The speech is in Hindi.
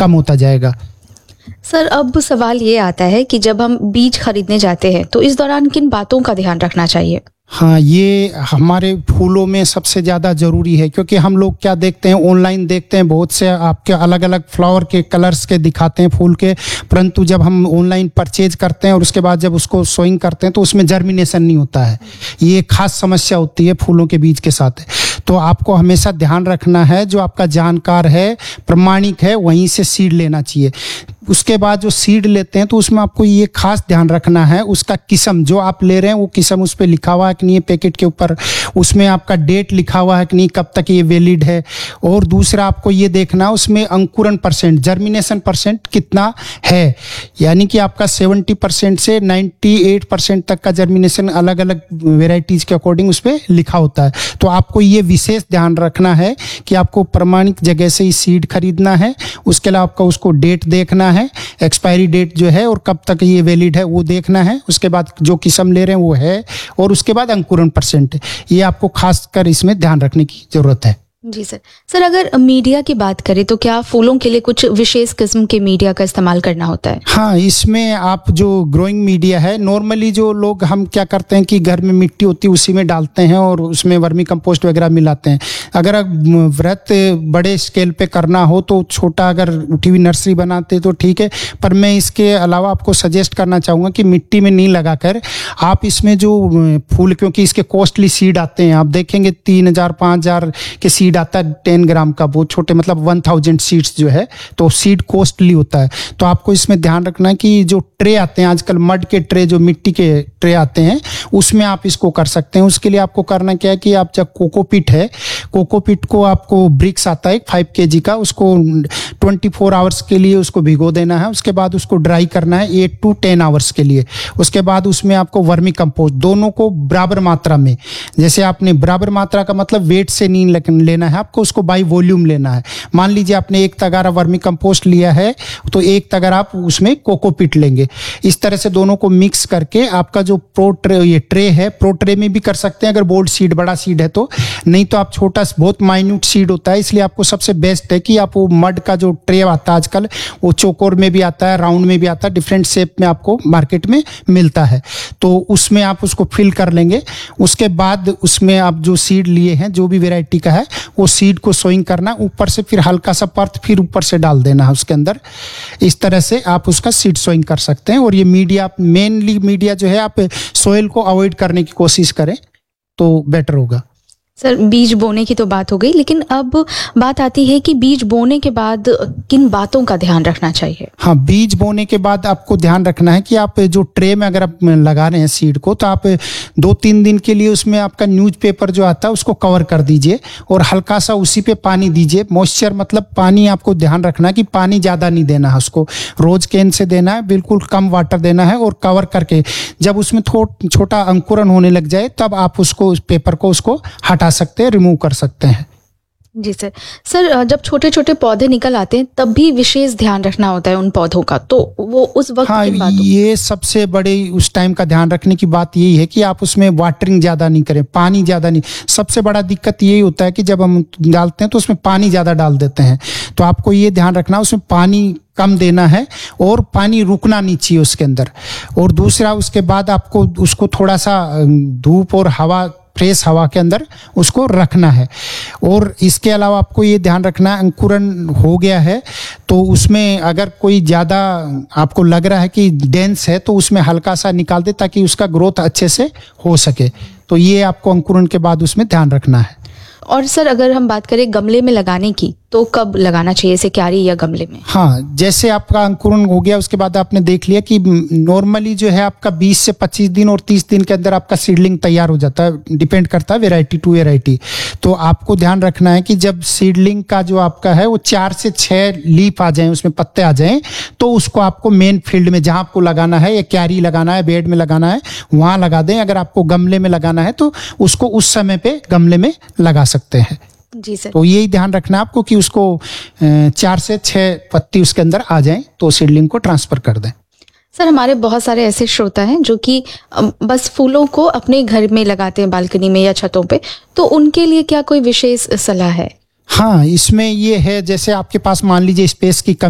कम होता जाएगा। सर, अब सवाल ये आता है कि जब हम बीज खरीदने जाते हैं तो इस दौरान किन बातों का ध्यान रखना चाहिए? हाँ, ये हमारे फूलों में सबसे ज़्यादा ज़रूरी है, क्योंकि हम लोग क्या देखते हैं, ऑनलाइन देखते हैं, बहुत से आपके अलग अलग फ्लावर के कलर्स के दिखाते हैं फूल के, परंतु जब हम ऑनलाइन परचेज करते हैं और उसके बाद जब उसको सोइंग करते हैं तो उसमें जर्मिनेशन नहीं होता है। ये एक खास समस्या होती है फूलों के बीज के साथ। तो आपको हमेशा ध्यान रखना है, जो आपका जानकार है, प्रमाणिक है, वहीं से सीड लेना चाहिए। उसके बाद जो सीड लेते हैं तो उसमें आपको ये खास ध्यान रखना है, उसका किस्म जो आप ले रहे हैं वो किस्म उस पर लिखा हुआ है कि नहीं, पैकेट के ऊपर उसमें आपका डेट लिखा हुआ है कि नहीं, कब तक ये वैलिड है। और दूसरा आपको ये देखना है उसमें अंकुरण परसेंट, जर्मिनेशन परसेंट कितना है, यानी कि आपका 70% से 98% तक का जर्मिनेशन अलग अलग वेराइटीज के अकॉर्डिंग उस पर लिखा होता है। तो आपको ये विशेष ध्यान रखना है कि आपको प्रमाणिक जगह से ही सीड खरीदना है। उसके अलावा आपका उसको डेट देखना है, एक्सपायरी डेट जो है और कब तक ये वैलिड है वो देखना है। उसके बाद जो किस्म ले रहे हैं वो है, और उसके बाद अंकुरण परसेंट, ये आपको खासकर इसमें ध्यान रखने की जरूरत है। जी सर। सर, अगर मीडिया की बात करें तो क्या फूलों के लिए कुछ विशेष किस्म के मीडिया का इस्तेमाल करना होता है? हाँ, इसमें आप जो ग्रोइंग मीडिया है, नॉर्मली जो लोग हम क्या करते हैं कि घर में मिट्टी होती है उसी में डालते हैं और उसमें वर्मी कंपोस्ट वगैरह मिलाते हैं। अगर व्रत बड़े स्केल पे करना हो तो छोटा अगर उठी हुई नर्सरी बनाते तो ठीक है, पर मैं इसके अलावा आपको सजेस्ट करना चाहूँगा कि मिट्टी में नहीं लगाकर आप इसमें जो फूल, क्योंकि इसके कॉस्टली सीड आते हैं, आप देखेंगे 3000 5000 के सीड आता है 10 ग्राम का, बहुत छोटे, मतलब 1000 सीड्स जो है, तो सीड कॉस्टली होता है। तो आपको इसमें ध्यान रखना है कि जो ट्रे आते हैं आजकल, मड के ट्रे, जो मिट्टी के ट्रे आते हैं, उसमें आप इसको कर सकते हैं। उसके लिए आपको करना क्या है कि आप जब कोकोपीट है, कोकोपीट को आपको ब्रिक्स आता है 5 kg का, उसको 24 आवर्स के लिए उसको भिगो देना है। उसके बाद उसको ड्राई करना है 8 to 10 आवर्स के लिए। उसके बाद उसमें आपको वर्मी कंपोस्ट, दोनों को बराबर मात्रा में, जैसे आपने बराबर मात्रा का मतलब वेट से नहीं लेना है आपको, उसको बाई वॉल्यूम लेना है। मान लीजिए आपने 1 तगारा वर्मी कंपोस्ट लिया है तो 1 तगारा आप उसमें कोकोपीट लेंगे। इस तरह से दोनों को मिक्स करके आपका जो प्रो ट्रे, ये ट्रे है, प्रो ट्रे में भी कर सकते हैं अगर बोल्ड सीड, बड़ा सीड है तो, नहीं तो आप छोटा बहुत माइन्यूट सीड होता है, इसलिए आपको सबसे बेस्ट है कि आप वो मड का जो ट्रे आता है आजकल, वो चौकोर में भी आता है, राउंड में भी आता है, डिफरेंट शेप में आपको मार्केट में मिलता है, तो उसमें आप उसको फिल कर लेंगे। उसके बाद उसमें आप जो सीड लिए हैं, जो भी वेराइटी का है, वो सीड को सोइंग करना, ऊपर से फिर हल्का सा पर्थ फिर ऊपर से डाल देना है उसके अंदर। इस तरह से आप उसका सीड सोइंग कर सकते हैं। और ये मीडिया, मेनली मीडिया जो है, आप सोइल को अवॉइड करने की कोशिश करें तो बेटर होगा। सर, बीज बोने की तो बात हो गई, लेकिन अब बात आती है कि बीज बोने के बाद किन बातों का ध्यान रखना चाहिए? हाँ, बीज बोने के बाद आपको ध्यान रखना है कि आप जो ट्रे में अगर आप लगा रहे हैं सीड को, तो आप 2-3 दिन के लिए उसमें आपका न्यूज़पेपर जो आता है उसको कवर कर दीजिए और हल्का सा उसी पे पानी दीजिए। मॉइस्चर मतलब पानी आपको ध्यान रखना है कि पानी ज़्यादा नहीं देना है, उसको रोज कैन से देना है, बिल्कुल कम वाटर देना है। और कवर करके जब उसमें छोटा अंकुरण होने लग जाए तब आप उसको, उस पेपर को उसको हटा सकते हैं, रिमूव कर सकते हैं। जी सर। सर, जब छोटे छोटे पौधे निकल आते हैं तब भी विशेष ध्यान रखना होता है उन पौधों का, तो वो उस वक्त हाँ, किन बातों? ये सबसे बड़े उस टाइम का ध्यान रखने की बात यही है कि आप उसमें वाटरिंग ज़्यादा नहीं करें, पानी ज़्यादा नहीं। सबसे बड़ा दिक्कत यही होता है कि जब हम डालते हैं तो उसमें पानी ज़्यादा डाल देते हैं, तो आपको ये ध्यान रखना उसमें पानी कम देना है और पानी रुकना नहीं चाहिए उसके अंदर। और दूसरा, उसके बाद आपको उसको थोड़ा सा धूप और हवा, फ्रेश हवा के अंदर उसको रखना है। और इसके अलावा आपको ये ध्यान रखना है, अंकुरण हो गया है तो उसमें अगर कोई ज़्यादा आपको लग रहा है कि डेंस है तो उसमें हल्का सा निकाल दे ताकि उसका ग्रोथ अच्छे से हो सके। तो ये आपको अंकुरण के बाद उसमें ध्यान रखना है। और सर, अगर हम बात करें गमले में लगाने की, तो कब लगाना चाहिए इसे, क्यारी या गमले में? हाँ, जैसे आपका अंकुरण हो गया उसके बाद आपने देख लिया कि नॉर्मली जो है आपका 20 से 25 दिन और 30 दिन के अंदर आपका सीडलिंग तैयार हो जाता है, डिपेंड करता है वेराइटी टू वेराइटी। तो आपको ध्यान रखना है कि जब सीडलिंग का जो आपका है वो 4 से 6 लीफ आ जाएं, उसमें पत्ते आ जाएं, तो उसको आपको मेन फील्ड में जहाँ आपको लगाना है, या क्यारी लगाना है, बेड में लगाना है, वहाँ लगा दें। अगर आपको गमले में लगाना है तो उसको उस समय पे गमले में लगा सकते हैं। जी सर। तो यही ध्यान रखना है आपको कि उसको 4 से 6 पत्ती उसके अंदर आ जाएं तो सीडलिंग को ट्रांसफर कर दें। सर, हमारे बहुत सारे ऐसे श्रोता हैं जो कि बस फूलों को अपने घर में लगाते हैं, बालकनी में या छतों पे, तो उनके लिए क्या कोई विशेष सलाह है? हाँ, इसमें ये है, जैसे आपके पास मान लीजिए स्पेस की